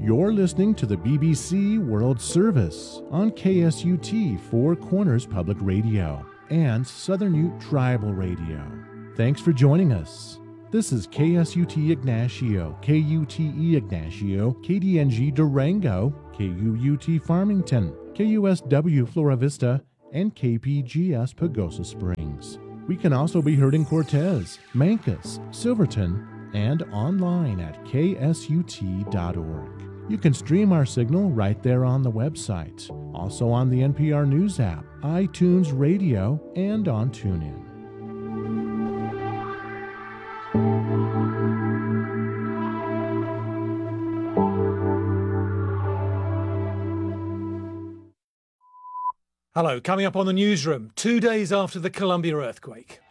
You're listening to the BBC World Service on KSUT Four Corners Public Radio and Southern Ute Tribal Radio. Thanks for joining us. This is KSUT Ignacio, KUTE Ignacio, KDNG Durango, KUUT Farmington, KUSW Flora Vista, and KPGS Pagosa Springs. We can also be heard in Cortez, Mancos, Silverton, and online at ksut.org. You can stream our signal right there on the website, also on the NPR News app, iTunes Radio, and on TuneIn. Hello, coming up on the newsroom, 2 days after the Columbia earthquake.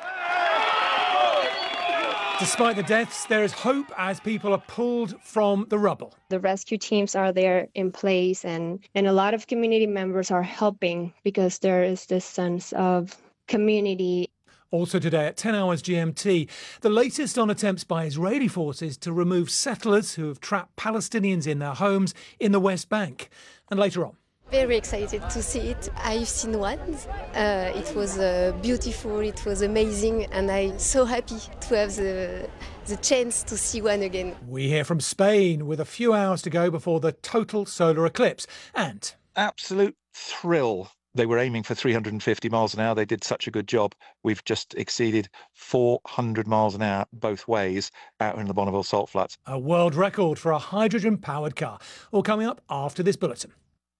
Despite the deaths, there is hope as people are pulled from the rubble. The rescue teams are there in place and a lot of community members are helping because there is this sense of community. Also today at 10 hours GMT, the latest on attempts by Israeli forces to remove settlers who have trapped Palestinians in their homes in the West Bank. And later on. Very excited to see it. I've seen one. It was beautiful, it was amazing, and I'm so happy to have the chance to see one again. We hear from Spain with a few hours to go before the total solar eclipse. And absolute thrill. They were aiming for 350 miles an hour. They did such a good job. We've just exceeded 400 miles an hour both ways out in the Bonneville Salt Flats. A world record for a hydrogen-powered car. All coming up after this bulletin.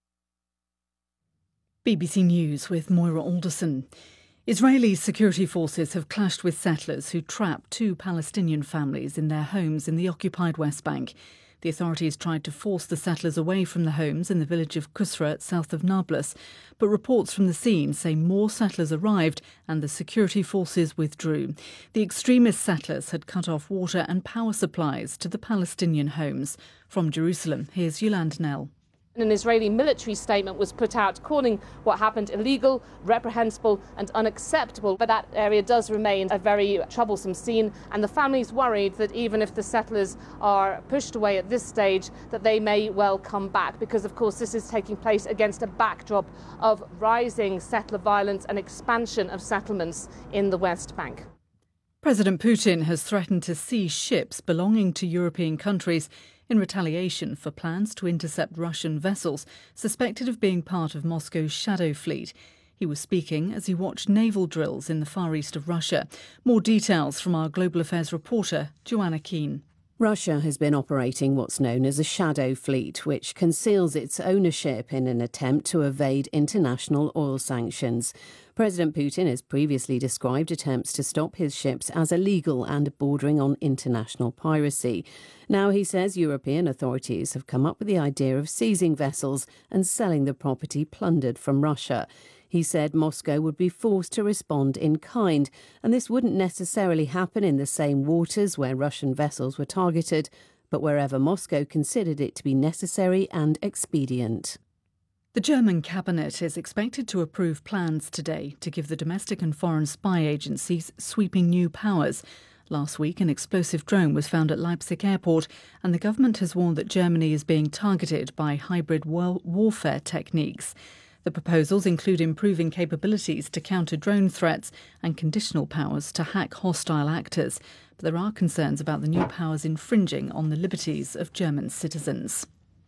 BBC News with Moira Alderson. Israeli security forces have clashed with settlers who trapped two Palestinian families in their homes in the occupied West Bank. The authorities tried to force the settlers away from the homes in the village of Kusra, south of Nablus, but reports from the scene say more settlers arrived and the security forces withdrew. The extremist settlers had cut off water and power supplies to the Palestinian homes. From Jerusalem, here's Yolande Nell. An Israeli military statement was put out calling what happened illegal, reprehensible and unacceptable. But that area does remain a very troublesome scene, and the family's worried that even if the settlers are pushed away at this stage, that they may well come back, because of course this is taking place against a backdrop of rising settler violence and expansion of settlements in the West Bank. President Putin has threatened to seize ships belonging to European countries in retaliation for plans to intercept Russian vessels suspected of being part of Moscow's shadow fleet. He was speaking as he watched naval drills in the far east of Russia. More details from our Global Affairs reporter, Joanna Keane. Russia has been operating what's known as a shadow fleet, which conceals its ownership in an attempt to evade international oil sanctions. President Putin has previously described attempts to stop his ships as illegal and bordering on international piracy. Now he says European authorities have come up with the idea of seizing vessels and selling the property plundered from Russia. He said Moscow would be forced to respond in kind, and this wouldn't necessarily happen in the same waters where Russian vessels were targeted, but wherever Moscow considered it to be necessary and expedient. The German cabinet is expected to approve plans today to give the domestic and foreign spy agencies sweeping new powers. Last week, an explosive drone was found at Leipzig airport, and the government has warned that Germany is being targeted by hybrid warfare techniques. The proposals include improving capabilities to counter drone threats and conditional powers to hack hostile actors. But there are concerns about the new powers infringing on the liberties of German citizens.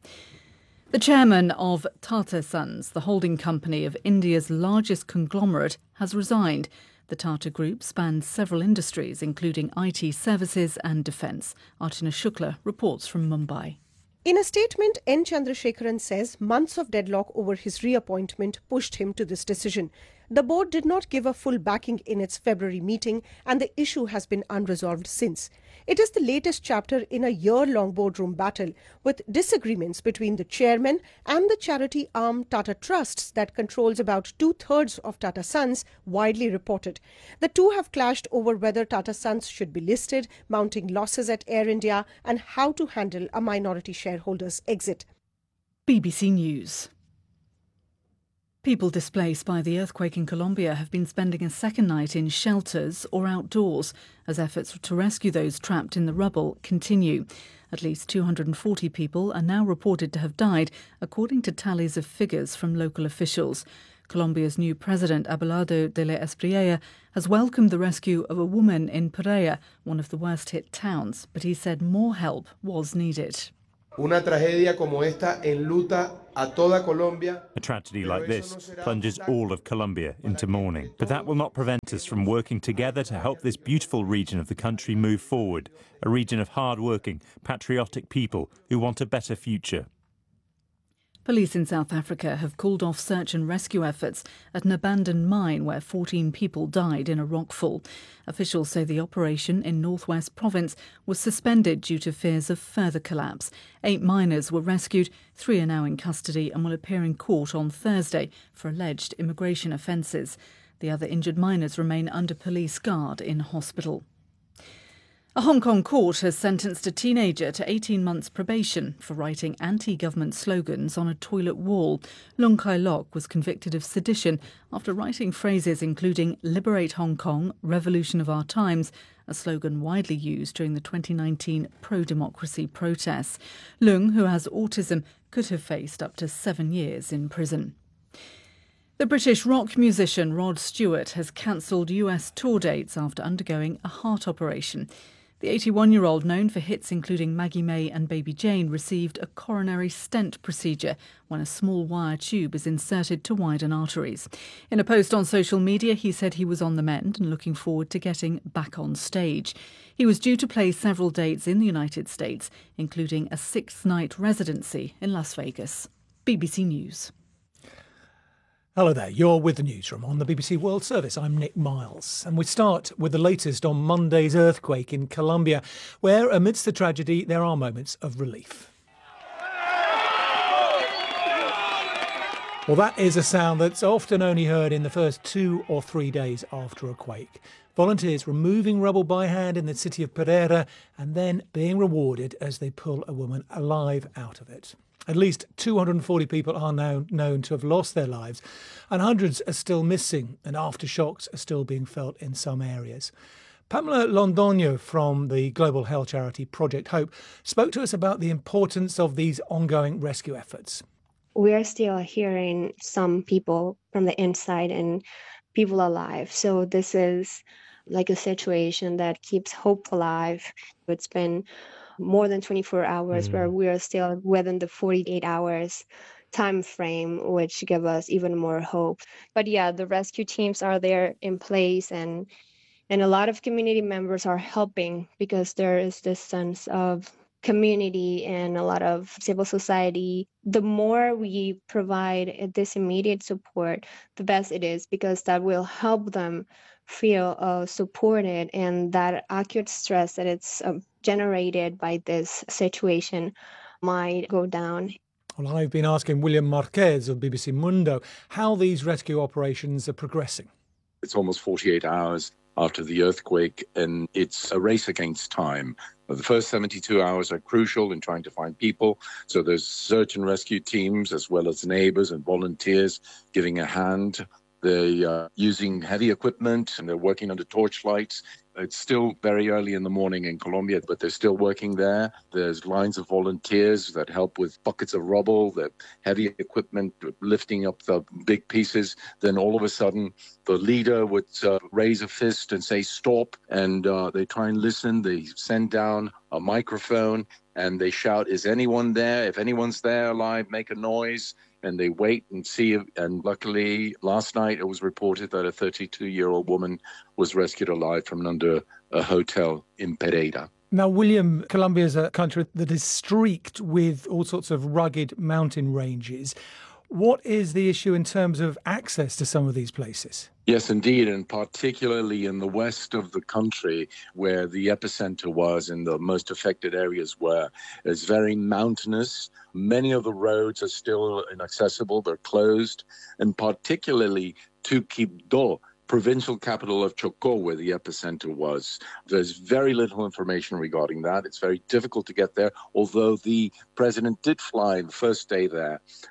The chairman of Tata Sons, the holding company of India's largest conglomerate, has resigned. The Tata Group spans several industries, including IT services and defence. Archana Shukla reports from Mumbai. In a statement, N. Chandrasekaran says months of deadlock over his reappointment pushed him to this decision. The board did not give a full backing in its February meeting, and the issue has been unresolved since. It is the latest chapter in a year-long boardroom battle, with disagreements between the chairman and the charity arm Tata Trusts that controls about 2/3 of Tata Sons, widely reported. The two have clashed over whether Tata Sons should be listed, mounting losses at Air India, and how to handle a minority shareholder's exit. BBC News. People displaced by the earthquake in Colombia have been spending a second night in shelters or outdoors as efforts to rescue those trapped in the rubble continue. At least 240 people are now reported to have died, according to tallies of figures from local officials. Colombia's new president, Abelardo de la Espriella, has welcomed the rescue of a woman in Pereira, one of the worst-hit towns, but he said more help was needed. Una tragedia como esta enluta a toda Colombia. A tragedy like this plunges all of Colombia into mourning. But that will not prevent us from working together to help this beautiful region of the country move forward, a region of hard-working, patriotic people who want a better future. Police in South Africa have called off search and rescue efforts at an abandoned mine where 14 people died in a rockfall. Officials say the operation in Northwest Province was suspended due to fears of further collapse. 8 miners were rescued, 3 are now in custody and will appear in court on Thursday for alleged immigration offences. The other injured miners remain under police guard in hospital. A Hong Kong court has sentenced a teenager to 18 months probation for writing anti-government slogans on a toilet wall. Lung Kai Lok was convicted of sedition after writing phrases including "Liberate Hong Kong, Revolution of Our Times," a slogan widely used during the 2019 pro-democracy protests. Lung, who has autism, could have faced up to 7 years in prison. The British rock musician Rod Stewart has cancelled US tour dates after undergoing a heart operation. The 81-year-old, known for hits including Maggie May and Baby Jane, received a coronary stent procedure when a small wire tube is inserted to widen arteries. In a post on social media, he said he was on the mend and looking forward to getting back on stage. He was due to play several dates in the United States, including a 6-night residency in Las Vegas. BBC News. Hello there, you're with the newsroom on the BBC World Service. I'm Nick Miles. And we start with the latest on Monday's earthquake in Colombia, where amidst the tragedy there are moments of relief. Well, that is a sound that's often only heard in the first 2 or 3 days after a quake. Volunteers removing rubble by hand in the city of Pereira and then being rewarded as they pull a woman alive out of it. At least 240 people are now known to have lost their lives, and hundreds are still missing, and aftershocks are still being felt in some areas. Pamela Londoño from the global health charity Project Hope spoke to us about the importance of these ongoing rescue efforts. We are still hearing some people from the inside and people alive. So this is like a situation that keeps hope alive. It's been more than 24 hours where we are still within the 48 hours time frame, which give us even more hope. But yeah, the rescue teams are there in place, and a lot of community members are helping because there is this sense of community and a lot of civil society. The more we provide this immediate support, the best it is, because that will help them feel supported, and that acute stress that it's generated by this situation might go down. Well, I've been asking William Marquez of BBC Mundo how these rescue operations are progressing. It's almost 48 hours after the earthquake, and it's a race against time. The first 72 hours are crucial in trying to find people. So there's search and rescue teams as well as neighbours and volunteers giving a hand. They're using heavy equipment and they're working under torchlights. It's still very early in the morning in Colombia, but they're still working there. There's lines of volunteers that help with buckets of rubble, the heavy equipment, lifting up the big pieces. Then all of a sudden, the leader would raise a fist and say, stop. And they try and listen. They send down a microphone and they shout, is anyone there? If anyone's there alive, make a noise. And they wait and see. And luckily, last night it was reported that a 32-year-old woman was rescued alive from under a hotel in Pereira. Now, William, Colombia is a country that is streaked with all sorts of rugged mountain ranges. What is the issue in terms of access to some of these places? Yes, indeed, and particularly in the west of the country where the epicenter was and the most affected areas were. It's very mountainous. Many of the roads are still inaccessible. They're closed, and particularly to Quibdó, provincial capital of Chocó, where the epicenter was. There's very little information regarding that. It's very difficult to get there, although the president did fly the first day there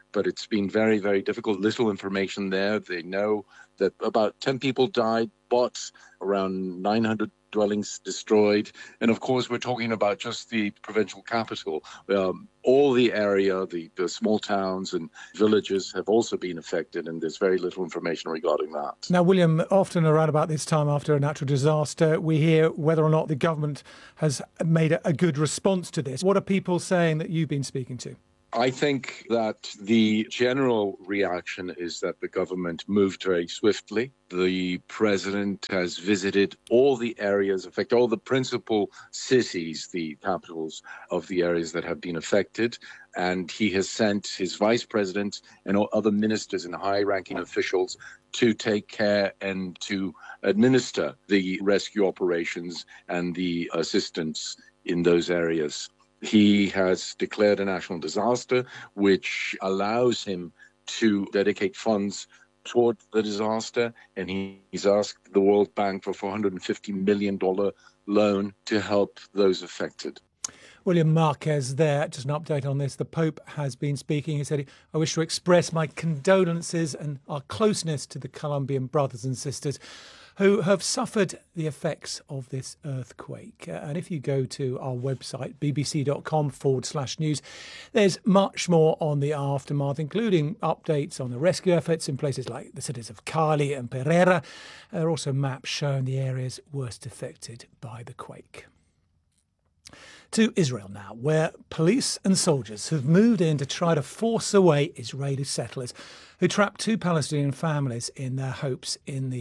but it's been very, very difficult. Little information there. They know that about 10 people died, but around 900 dwellings destroyed. And of course, we're talking about just the provincial capital. All the area, the small towns and villages have also been affected, and there's very little information regarding that. Now, William, often around about this time after a natural disaster, we hear whether or not the government has made a good response to this. What are people saying that you've been speaking to? I think that the general reaction is that the government moved very swiftly. The president has visited all the areas, in fact, all the principal cities, the capitals of the areas that have been affected. And he has sent his vice president and all other ministers and high-ranking officials to take care and to administer the rescue operations and the assistance in those areas. He has declared a national disaster, which allows him to dedicate funds toward the disaster. And he's asked the World Bank for $450 million loan to help those affected. William Marquez there. Just an update on this. The Pope has been speaking. He said, I wish to express my condolences and our closeness to the Colombian brothers and sisters who have suffered the effects of this earthquake. And if you go to our website, bbc.com/news, there's much more on the aftermath, including updates on the rescue efforts in places like the cities of Cali and Pereira. There are also maps showing the areas worst affected by the quake. To Israel now, where police and soldiers have moved in to try to force away Israeli settlers who trapped two Palestinian families in their homes in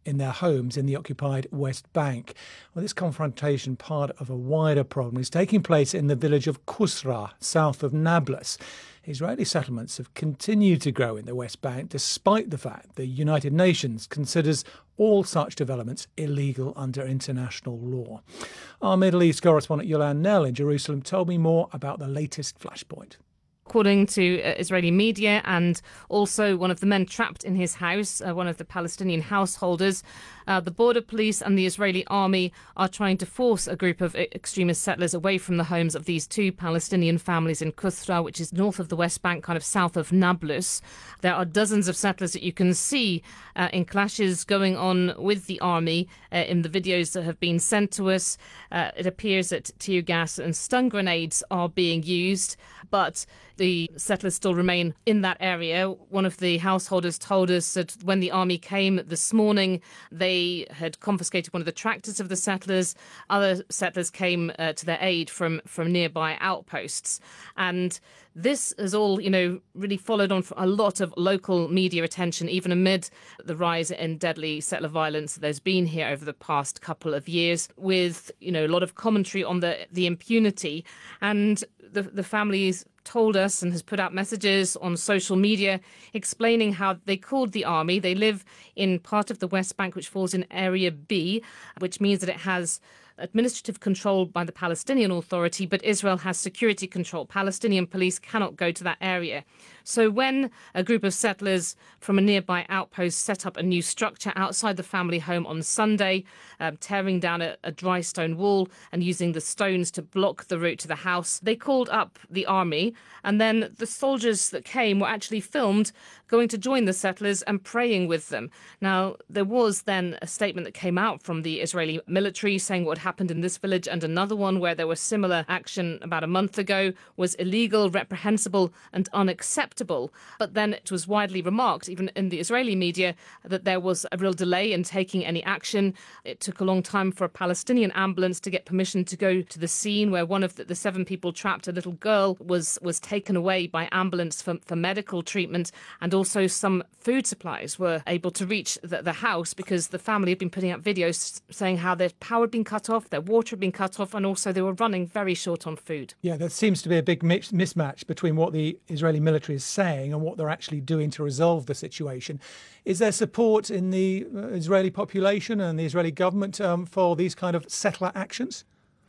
the occupied West Bank. Well, this confrontation, part of a wider problem, is taking place in the village of Kusra, south of Nablus. Israeli settlements have continued to grow in the West Bank, despite the fact the United Nations considers all such developments illegal under international law. Our Middle East correspondent Yolan Nell in Jerusalem told me more about the latest flashpoint. According to Israeli media, and also one of the men trapped in his house, one of the Palestinian householders, the border police and the Israeli army are trying to force a group of extremist settlers away from the homes of these two Palestinian families in Kusra, which is north of the West Bank, kind of south of Nablus. There are dozens of settlers that you can see in clashes going on with the army in the videos that have been sent to us. It appears that tear gas and stun grenades are being used, but the settlers still remain in that area. One of the householders told us that when the army came this morning, they had confiscated one of the tractors of the settlers. Other settlers came to their aid from nearby outposts. And this has all, really followed on for a lot of local media attention, even amid the rise in deadly settler violence there's been here over the past couple of years, with, a lot of commentary on the impunity. And the families told us and has put out messages on social media explaining how they called the army. They live in part of the West Bank, which falls in Area B, which means that it has administrative control by the Palestinian Authority, but Israel has security control. Palestinian police cannot go to that area. So when a group of settlers from a nearby outpost set up a new structure outside the family home on Sunday, tearing down a dry stone wall and using the stones to block the route to the house, they called up the army, and then the soldiers that came were actually filmed going to join the settlers and praying with them. Now, there was then a statement that came out from the Israeli military saying what happened in this village, and another one where there was similar action about a month ago was illegal, reprehensible and unacceptable. But then it was widely remarked, even in the Israeli media, that there was a real delay in taking any action. It took a long time for a Palestinian ambulance to get permission to go to the scene where one of the 7 people trapped, a little girl, was taken away by ambulance for medical treatment, and also some food supplies were able to reach the house because the family had been putting out videos saying how their power had been cut off, their water had been cut off, and also they were running very short on food. Yeah, there seems to be a big mismatch between what the Israeli military is saying and what they're actually doing to resolve the situation. Is there support in the Israeli population and the Israeli government for these kind of settler actions?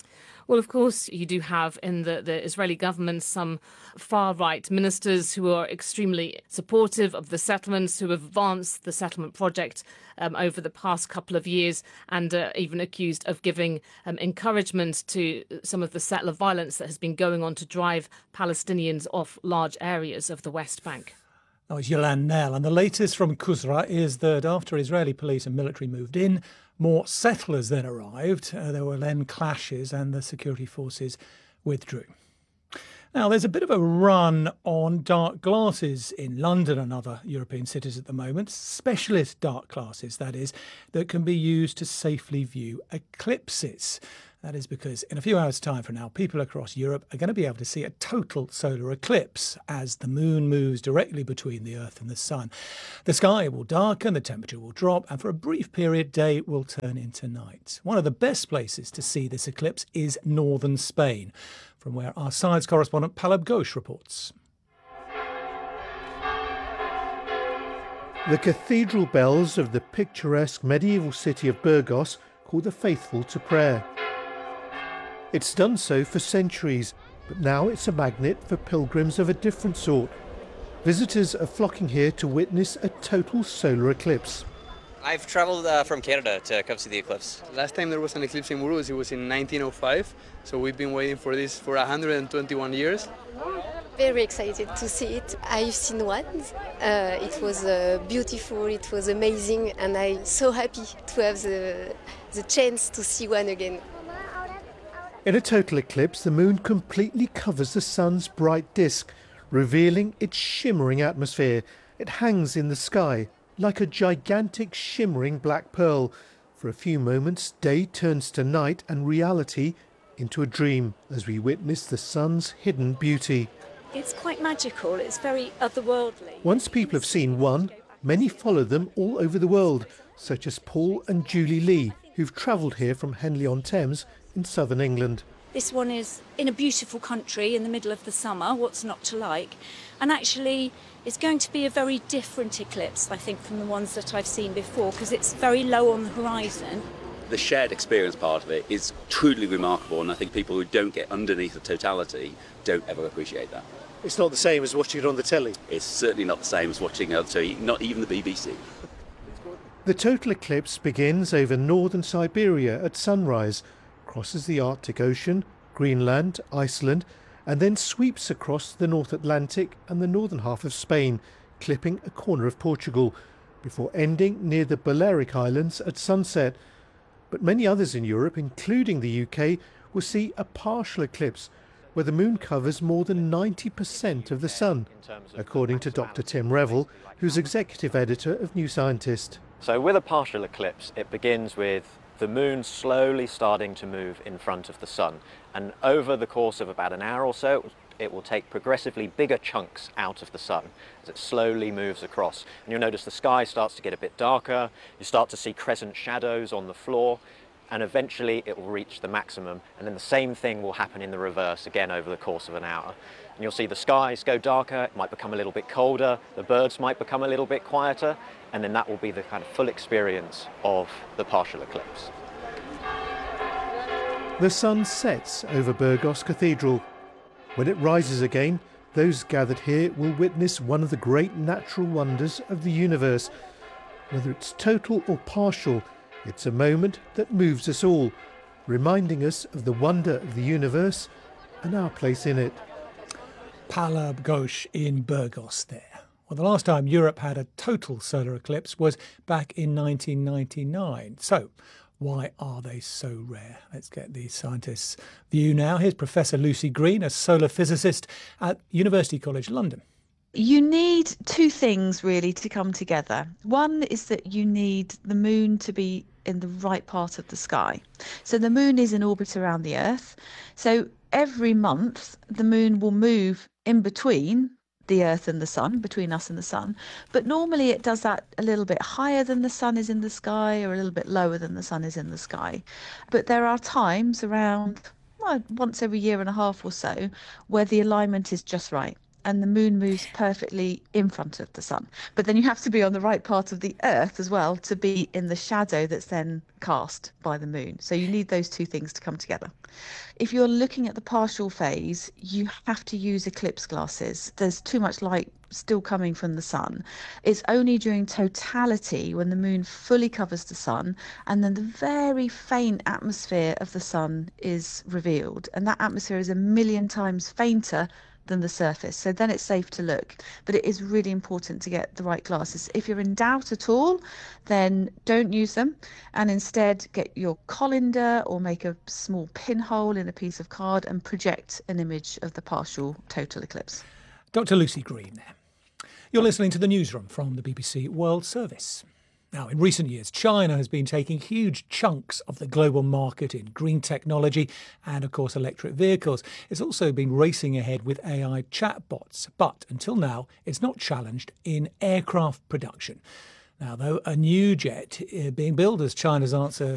Well, of course, you do have in the Israeli government some far-right ministers who are extremely supportive of the settlements, who have advanced the settlement project over the past couple of years, and even accused of giving encouragement to some of the settler violence that has been going on to drive Palestinians off large areas of the West Bank. That was Yolan Nell, and the latest from Kusra is that after Israeli police and military moved in, more settlers then arrived. There were then clashes and the security forces withdrew. Now, there's a bit of a run on dark glasses in London and other European cities at the moment. Specialist dark glasses, that is, that can be used to safely view eclipses. That is because in a few hours' time from now, people across Europe are going to be able to see a total solar eclipse as the moon moves directly between the Earth and the sun. The sky will darken, the temperature will drop, and for a brief period, day will turn into night. One of the best places to see this eclipse is northern Spain, from where our science correspondent Palab Ghosh reports. The cathedral bells of the picturesque medieval city of Burgos call the faithful to prayer. It's done so for centuries, but now it's a magnet for pilgrims of a different sort. Visitors are flocking here to witness a total solar eclipse. I've travelled from Canada to come see the eclipse. Last time there was an eclipse in Burgos, it was in 1905, so we've been waiting for this for 121 years. Very excited to see it. I've seen one. It was beautiful, it was amazing, and I'm so happy to have the chance to see one again. In a total eclipse, the moon completely covers the sun's bright disk, revealing its shimmering atmosphere. It hangs in the sky like a gigantic shimmering black pearl. For a few moments, day turns to night and reality into a dream as we witness the sun's hidden beauty. It's quite magical, it's very otherworldly. Once people have seen one, many follow them all over the world, such as Paul and Julie Lee, who've travelled here from Henley-on-Thames in southern England. This one is in a beautiful country in the middle of the summer, what's not to like? And actually it's going to be a very different eclipse, I think, from the ones that I've seen before, because it's very low on the horizon. The shared experience part of it is truly remarkable, and I think people who don't get underneath the totality don't ever appreciate that. It's not the same as watching it on the telly? It's certainly not the same as watching it on the telly, not even the BBC. The total eclipse begins over northern Siberia at sunrise, crosses the Arctic Ocean, Greenland, Iceland, and then sweeps across the North Atlantic and the northern half of Spain, clipping a corner of Portugal, before ending near the Balearic Islands at sunset. But many others in Europe, including the UK, will see a partial eclipse, where the moon covers more than 90% of the sun, according to Dr. Tim Revel, who's executive editor of New Scientist. So with a partial eclipse, it begins with the moon slowly starting to move in front of the sun, and over the course of about an hour or so it will take progressively bigger chunks out of the sun as it slowly moves across, and you'll notice the sky starts to get a bit darker, you start to see crescent shadows on the floor, and eventually it will reach the maximum, and then the same thing will happen in the reverse again over the course of an hour. And you'll see the skies go darker, it might become a little bit colder, the birds might become a little bit quieter, and then that will be the kind of full experience of the partial eclipse. The sun sets over Burgos Cathedral. When it rises again, those gathered here will witness one of the great natural wonders of the universe. Whether it's total or partial, it's a moment that moves us all, reminding us of the wonder of the universe and our place in it. Palab Ghosh in Burgos there. Well, the last time Europe had a total solar eclipse was back in 1999. So, why are they so rare? Let's get the scientists' view now. Here's Professor Lucy Green, a solar physicist at University College London. You need two things really to come together. One is that you need the moon to be in the right part of the sky. So the moon is in orbit around the Earth. So every month the moon will move in between the Earth and the sun, between us and the sun. But normally it does that a little bit higher than the sun is in the sky or a little bit lower than the sun is in the sky. But there are times around once every year and a half or so where the alignment is just right. and the moon moves perfectly in front of the sun. But then you have to be on the right part of the earth as well to be in the shadow that's then cast by the moon. So you need those two things to come together. If you're looking at the partial phase, you have to use eclipse glasses. There's too much light still coming from the sun. It's only during totality, when the moon fully covers the sun, and then the very faint atmosphere of the sun is revealed. And that atmosphere is 1,000,000 times fainter than the surface. So then it's safe to look. But it is really important to get the right glasses. If you're in doubt at all, then don't use them, and instead get your colander or make a small pinhole in a piece of card and project an image of the partial total eclipse. Dr. Lucy Green there. You're listening to the Newsroom from the BBC World Service. Now, in recent years, China has been taking huge chunks of the global market in green technology and, of course, electric vehicles. It's also been racing ahead with AI chatbots, but until now, it's not challenged in aircraft production. Now, though, a new jet being built as China's answer